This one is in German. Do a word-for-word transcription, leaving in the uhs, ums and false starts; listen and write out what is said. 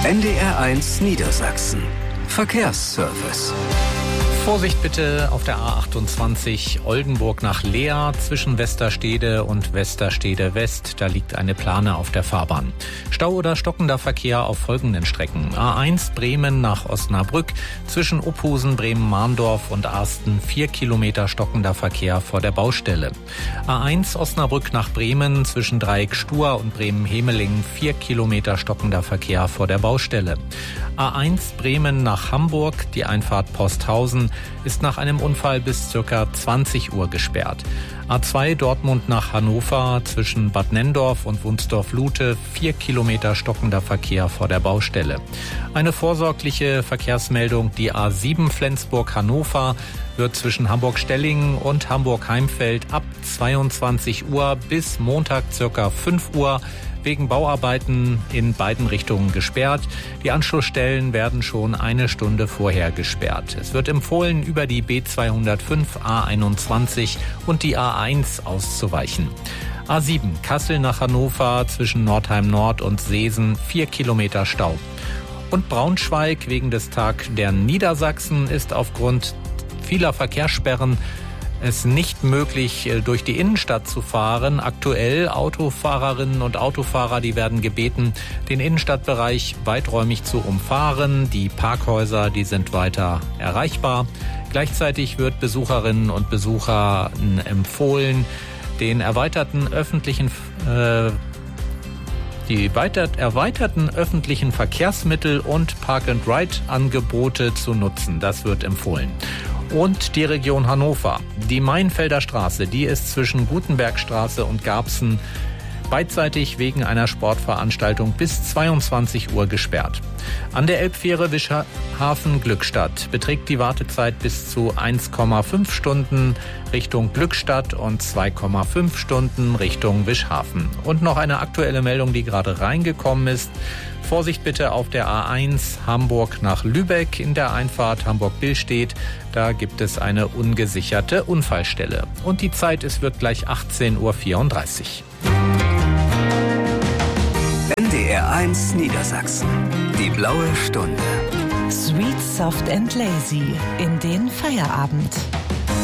N D R eins Niedersachsen. Verkehrsservice. Vorsicht bitte auf der A achtundzwanzig Oldenburg nach Leer zwischen Westerstede und Westerstede West. Da liegt eine Plane auf der Fahrbahn. Stau oder stockender Verkehr auf folgenden Strecken. A eins Bremen nach Osnabrück zwischen Uphusen, Bremen-Mahndorf und Arsten. Vier Kilometer stockender Verkehr vor der Baustelle. A eins Osnabrück nach Bremen zwischen Dreieck Stur und Bremen-Hemeling. Vier Kilometer stockender Verkehr vor der Baustelle. A eins Bremen nach Hamburg, die Einfahrt Posthausen, ist nach einem Unfall bis ca. zwanzig Uhr gesperrt. A zwei Dortmund nach Hannover zwischen Bad Nenndorf und Wunsdorf-Lute, vier Kilometer stockender Verkehr vor der Baustelle. Eine vorsorgliche Verkehrsmeldung, die A sieben Flensburg-Hannover wird zwischen Hamburg-Stellingen und Hamburg-Heimfeld ab zweiundzwanzig Uhr bis Montag ca. fünf Uhr wegen Bauarbeiten in beiden Richtungen gesperrt. Die Anschlussstellen werden schon eine Stunde vorher gesperrt. Es wird empfohlen, über die B zweihundertfünf, A einundzwanzig und die A eins auszuweichen. A sieben Kassel nach Hannover zwischen Nordheim Nord und Seesen, vier Kilometer Stau. Und Braunschweig wegen des Tag der Niedersachsen ist aufgrund vieler Verkehrssperren es nicht möglich, durch die Innenstadt zu fahren. Aktuell Autofahrerinnen und Autofahrer, die werden gebeten, den Innenstadtbereich weiträumig zu umfahren. Die Parkhäuser, die sind weiter erreichbar. Gleichzeitig wird Besucherinnen und Besuchern empfohlen, den erweiterten öffentlichen äh, die weitert, erweiterten öffentlichen Verkehrsmittel und Park-and-Ride-Angebote zu nutzen. Das wird empfohlen. Und die Region Hannover. Die Mainfelder Straße, die ist zwischen Gutenbergstraße und Garbsen beidseitig wegen einer Sportveranstaltung bis zweiundzwanzig Uhr gesperrt. An der Elbfähre Wischhafen-Glückstadt beträgt die Wartezeit bis zu eins Komma fünf Stunden Richtung Glückstadt und zwei Komma fünf Stunden Richtung Wischhafen. Und noch eine aktuelle Meldung, die gerade reingekommen ist. Vorsicht bitte auf der A eins Hamburg nach Lübeck in der Einfahrt Hamburg-Billstedt. Da gibt es eine ungesicherte Unfallstelle. Und die Zeit, es wird gleich achtzehn Uhr vierunddreißig. N D R eins Niedersachsen. Die blaue Stunde. Sweet, soft and lazy in den Feierabend.